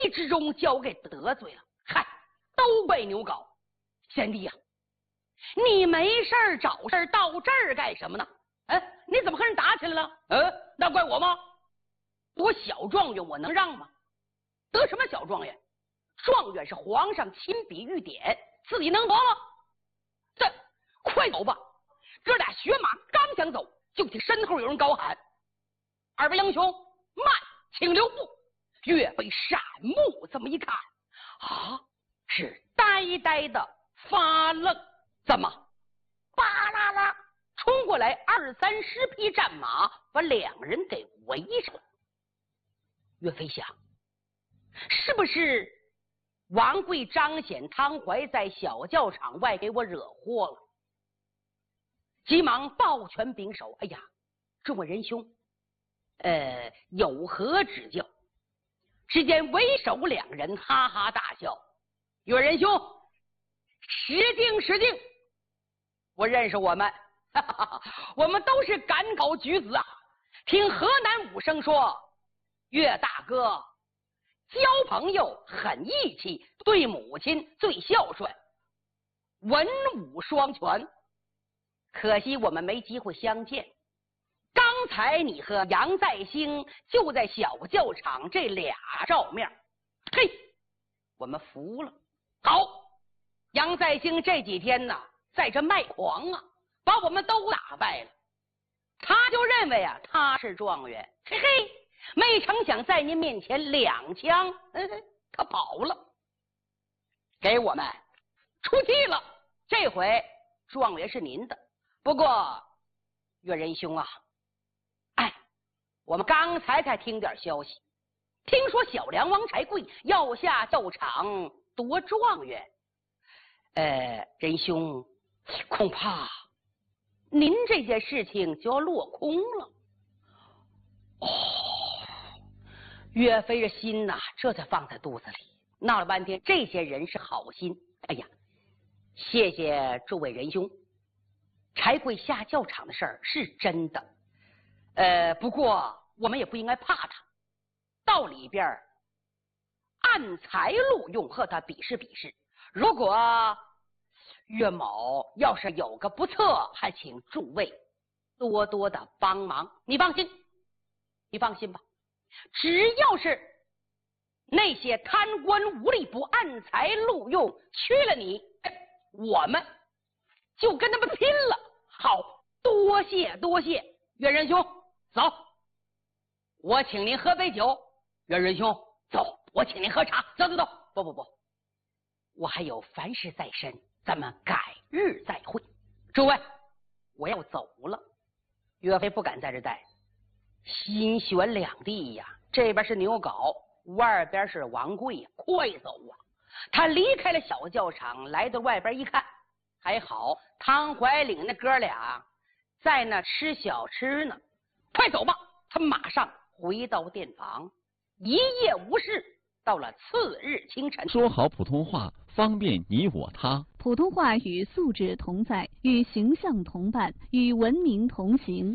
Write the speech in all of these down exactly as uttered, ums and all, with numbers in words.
之中交给得罪了。嗨，都怪牛皋。贤弟呀、啊，你没事儿找事儿到这儿干什么呢？哎，你怎么和人打起来了？嗯，那怪我吗？我小状元我能让吗？得什么小状元？状元是皇上亲笔御典，自己能得吗？这，快走吧！哥俩学马刚想走，就听身后有人高喊：“二位英雄，慢，请留步！”岳飞闪目这么一看，啊，是呆呆的发愣。怎么？巴啦啦冲过来二三十匹战马，把两人给围上了。岳飞想，是不是王贵、张显、汤怀在小教场外给我惹祸了？急忙抱拳拱手：“哎呀，众位仁兄，呃，有何指教？”只见为首两人哈哈大笑：“岳仁兄，失敬失敬，我认识我们，哈哈哈，我们都是赶考举子啊。听河南武生说，岳大哥交朋友很义气，对母亲最孝顺，文武双全。可惜我们没机会相见。刚才你和杨再兴就在小教场这俩照面，嘿，我们服了。好，杨再兴这几天呢，在这卖狂啊，把我们都打败了。他就认为啊，他是状元，嘿嘿，没成想在您面前两枪，嗯，他跑了，给我们出气了。这回状元是您的，不过岳仁兄啊，哎，我们刚才才听点消息，听说小梁王柴贵要下教场夺状元，呃，仁兄，恐怕您这件事情就要落空了。哦，岳飞的心呐、啊，这才放在肚子里。闹了半天，这些人是好心。哎呀，谢谢诸位仁兄。柴贵下教场的事儿是真的，呃，不过我们也不应该怕他，到里边按财路用，和他比试比试。如果岳某要是有个不测，还请诸位多多的帮忙。你放心，你放心吧，只要是那些贪官污吏不按财路用，缺了你，我们就跟他们拼了。好，多谢多谢，岳仁兄，走，我请您喝杯酒。岳仁兄，走，我请您喝茶。走走走，不不不，我还有凡事在身，咱们改日再会。诸位，我要走了。岳飞不敢在这待，心悬两地呀，这边是牛皋，外边是王贵呀，快走啊！他离开了小教场，来到外边一看，还好汤怀领那哥俩在那吃小吃呢。快走吧！他马上回到店房，一夜无事。到了次日清晨， 说好普通话，方便你我他。 普通话与素质同在，与形象同伴，与文明同行。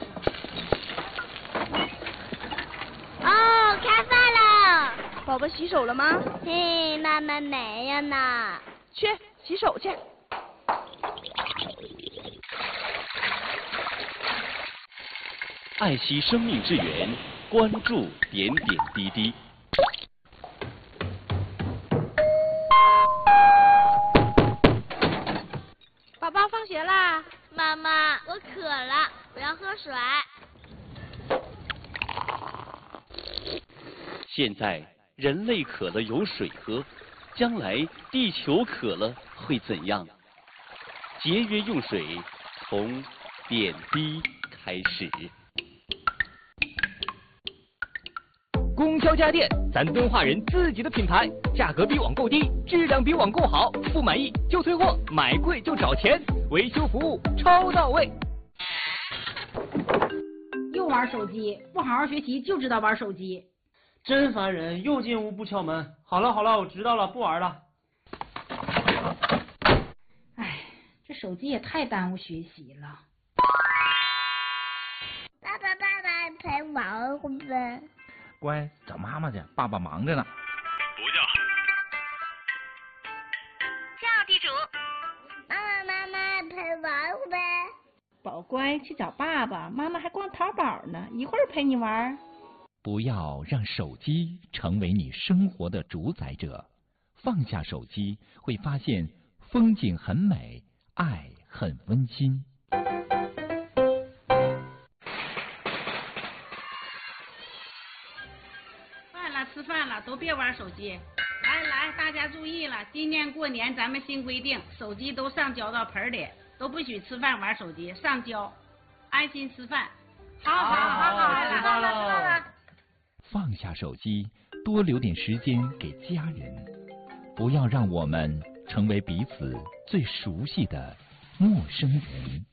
哦，开饭了！ 宝宝洗手了吗？ 嘿，妈妈没有呢。 去洗手去。 爱惜生命之源，关注点点滴滴。 宝宝放学啦！ 妈妈，我渴了，我要喝水。 现在人类渴了有水喝，将来地球渴了会怎样？节约用水，从点滴开始。 供销家电，咱敦化人自己的品牌，价格比网购低，质量比网购好，不满意就退货，买贵就找钱，维修服务超到位。 又玩手机，不好好学习就知道玩手机， 真烦人！又进屋不敲门。好了好了，我知道了，不玩了。 哎，这手机也太耽误学习了。 爸爸爸爸陪玩会呗。 乖，找妈妈去，爸爸忙着呢。 乖，去找爸爸，妈妈还逛淘宝呢，一会儿陪你玩。 不要让手机成为你生活的主宰者，放下手机，会发现风景很美，爱很温馨。 饭了，吃饭了，都别玩手机。来来，大家注意了，今年过年咱们新规定，手机都上交到盆里，都不许吃饭玩手机，上交，安心吃饭。好好好好， 吃饭了。 放下手机，多留点时间给家人，不要让我们成为彼此最熟悉的陌生人。